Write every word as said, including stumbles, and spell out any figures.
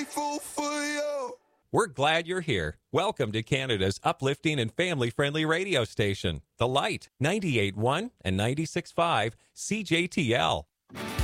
grateful for you. We're glad you're here. Welcome to Canada's uplifting and family-friendly radio station, The Light, ninety-eight point one and ninety-six point five C J T L.